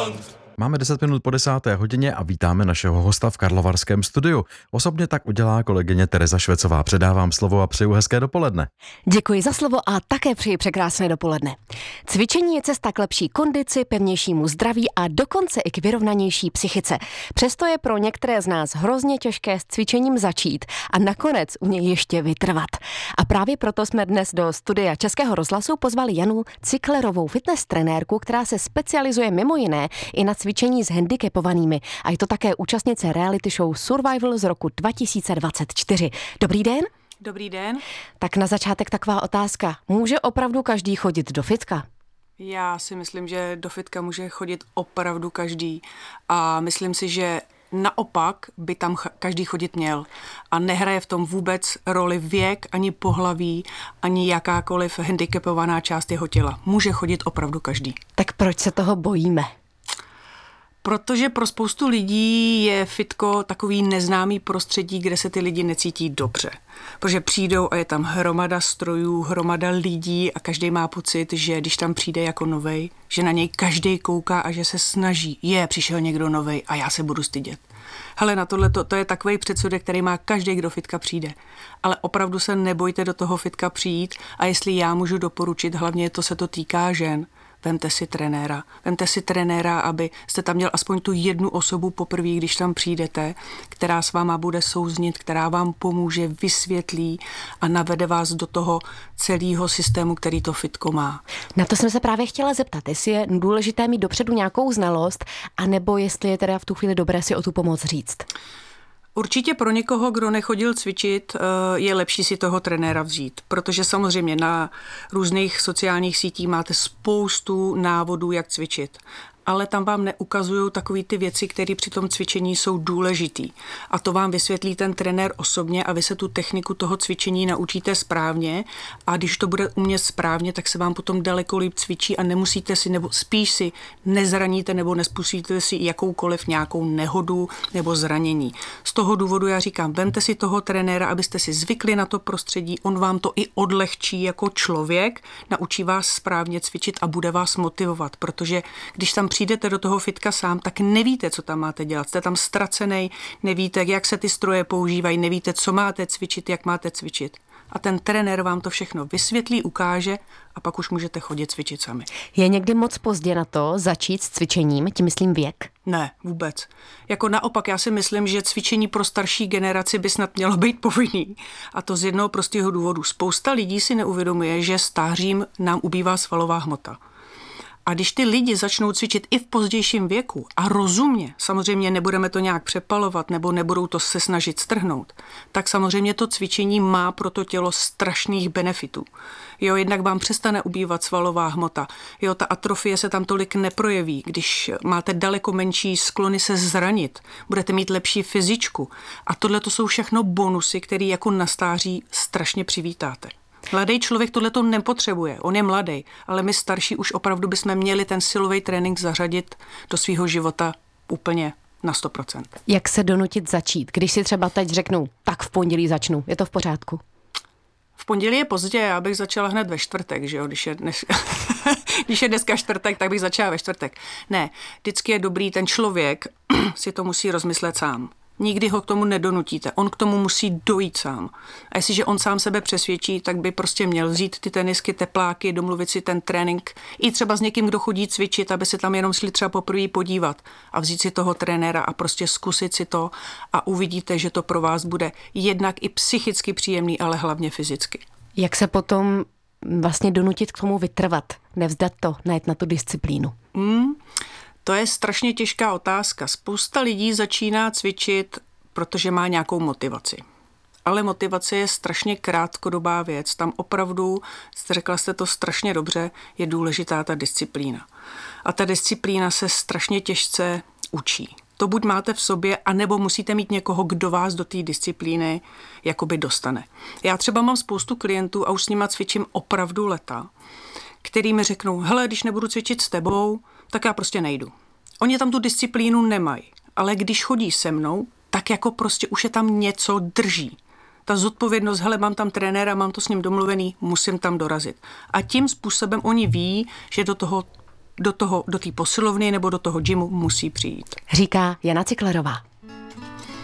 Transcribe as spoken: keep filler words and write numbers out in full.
Máme deset minut po desáté hodině a vítáme našeho hosta v karlovarském studiu. Osobně tak udělá kolegyně Tereza Švecová. Předávám slovo a přeju hezké dopoledne. Děkuji za slovo a také přeji překrásné dopoledne. Cvičení je cesta k lepší kondici, pevnějšímu zdraví a dokonce i k vyrovnanější psychice. Přesto je pro některé z nás hrozně těžké s cvičením začít a nakonec u něj ještě vytrvat. A právě proto jsme dnes do studia Českého rozhlasu pozvali Janu Ciklerovou, fitness trenérku, která se specializuje mimo jiné i na cvičení s handicapovanými a je to také účastnice reality show Survival z roku dva tisíce dvacet čtyři. Dobrý den. Dobrý den. Tak na začátek taková otázka. Může opravdu každý chodit do fitka? Já si myslím, že do fitka může chodit opravdu každý a myslím si, že naopak by tam každý chodit měl a nehraje v tom vůbec roli věk, ani pohlaví, ani jakákoliv handicapovaná část jeho těla. Může chodit opravdu každý. Tak proč se toho bojíme? Protože pro spoustu lidí je fitko takový neznámý prostředí, kde se ty lidi necítí dobře. Protože přijdou a je tam hromada strojů, hromada lidí a každý má pocit, že když tam přijde jako novej, že na něj každý kouká a že se snaží. Je, přišel někdo novej a já se budu stydět. Hele, na tohle to, to je takový předsudek, který má každý, kdo fitka přijde. Ale opravdu se nebojte do toho fitka přijít a jestli já můžu doporučit, hlavně to se to týká žen, vemte si trenéra. Vemte si trenéra, aby jste tam měl aspoň tu jednu osobu poprvé, když tam přijdete, která s váma bude souznit, která vám pomůže, vysvětlí a navede vás do toho celého systému, který to fitko má. Na to jsem se právě chtěla zeptat, jestli je důležité mít dopředu nějakou znalost, anebo jestli je teda v tu chvíli dobré si o tu pomoc říct. Určitě pro někoho, kdo nechodil cvičit, je lepší si toho trenéra vzít, protože samozřejmě na různých sociálních sítích máte spoustu návodů, jak cvičit, ale tam vám neukazují takový ty věci, které při tom cvičení jsou důležitý. A to vám vysvětlí ten trenér osobně a vy se tu techniku toho cvičení naučíte správně a když to bude umět správně, tak se vám potom daleko líp cvičí a nemusíte si, nebo spíš si nezraníte nebo nespůsobíte si jakoukoliv nějakou nehodu nebo zranění. Z toho důvodu já říkám, vemte si toho trenéra, abyste si zvykli na to prostředí, on vám to i odlehčí jako člověk, naučí vás správně cvičit a bude vás motivovat, protože když tam přijdete do toho fitka sám, tak nevíte, co tam máte dělat. Jste tam ztracený, nevíte, jak se ty stroje používají, nevíte, co máte cvičit, jak máte cvičit. A ten trenér vám to všechno vysvětlí, ukáže a pak už můžete chodit cvičit sami. Je někdy moc pozdě na to začít s cvičením, tím myslím věk? Ne, vůbec. Jako naopak, já si myslím, že cvičení pro starší generaci by snad mělo být povinný. A to z jednoho prostého důvodu. Spousta lidí si neuvědomuje, že stářím nám ubývá svalová hmota. A když ty lidi začnou cvičit i v pozdějším věku a rozumně, samozřejmě nebudeme to nějak přepalovat nebo nebudou to se snažit strhnout, tak samozřejmě to cvičení má pro to tělo strašných benefitů. Jo, jednak vám přestane ubývat svalová hmota. Jo, ta atrofie se tam tolik neprojeví, když máte daleko menší sklony se zranit, budete mít lepší fyzičku. A tohle to jsou všechno bonusy, které jako na stáří strašně přivítáte. Mladý člověk tohleto nepotřebuje, on je mladý, ale my starší už opravdu bychom měli ten silový trénink zařadit do svého života úplně na sto procent. Jak se donutit začít, když si třeba teď řeknu, tak v pondělí začnu, je to v pořádku? V pondělí je pozdě, já bych začala hned ve čtvrtek, že jo, když je, dnes, když je dneska čtvrtek, tak bych začala ve čtvrtek. Ne, vždycky je dobrý, ten člověk si to musí rozmyslet sám. Nikdy ho k tomu nedonutíte, on k tomu musí dojít sám. A jestliže on sám sebe přesvědčí, tak by prostě měl vzít ty tenisky, tepláky, domluvit si ten trénink i třeba s někým, kdo chodí cvičit, aby se tam jenom šli třeba poprvé podívat a vzít si toho trenéra a prostě zkusit si to a uvidíte, že to pro vás bude jednak i psychicky příjemný, ale hlavně fyzicky. Jak se potom vlastně donutit k tomu vytrvat, nevzdat to, najet na tu disciplínu? Hmm. To je strašně těžká otázka. Spousta lidí začíná cvičit, protože má nějakou motivaci. Ale motivace je strašně krátkodobá věc. Tam opravdu, řekla jste to strašně dobře, je důležitá ta disciplína. A ta disciplína se strašně těžce učí. To buď máte v sobě, anebo musíte mít někoho, kdo vás do té disciplíny jakoby dostane. Já třeba mám spoustu klientů a už s nima cvičím opravdu leta, který mi řeknou, hele, když nebudu cvičit s tebou, tak já prostě nejdu. Oni tam tu disciplínu nemají, ale když chodí se mnou, tak jako prostě už je tam něco drží. Ta zodpovědnost, hele, mám tam trenéra, mám to s ním domluvený, musím tam dorazit. A tím způsobem oni ví, že do toho do toho, do té posilovny nebo do toho gymu musí přijít. Říká Jana Ciklerová.